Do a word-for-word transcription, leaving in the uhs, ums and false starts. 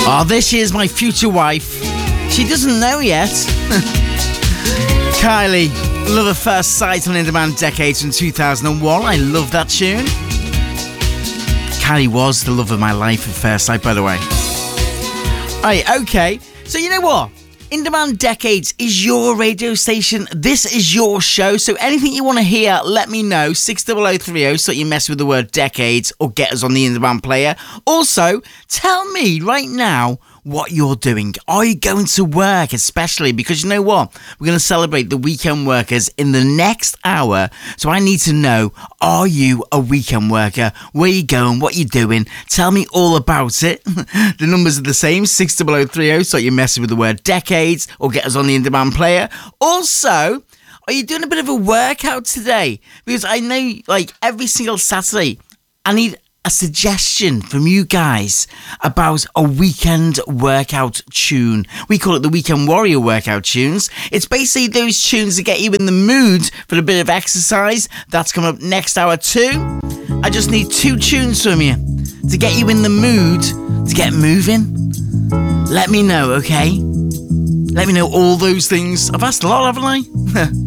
Oh, this is my future wife. She doesn't know yet. Kylie, Love at First Sight on In Demand Decades from two thousand one. I love that tune. Kylie was the love of my life at first sight, by the way. Right, okay. So you know what? In Demand Decades is your radio station. This is your show. So anything you want to hear, let me know. six zero zero three zero so you mess with the word decades or get us on the In Demand player. Also, tell me right now what you're doing. Are you going to work, especially because you know what? We're going to celebrate the weekend workers in the next hour. So I need to know, are you a weekend worker? Where you going? What you doing? Tell me all about it. The numbers are the same, six zero zero three zero so you're messing with the word decades or get us on the In Demand player. Also, are you doing a bit of a workout today? Because I know, like, every single Saturday, I need a suggestion from you guys about a weekend workout tune. We call it the Weekend Warrior workout tunes. It's basically those tunes that get you in the mood for a bit of exercise. That's coming up next hour too. I just need two tunes from you to get you in the mood to get moving. Let me know, okay? Let me know all those things. I've asked a lot, haven't I?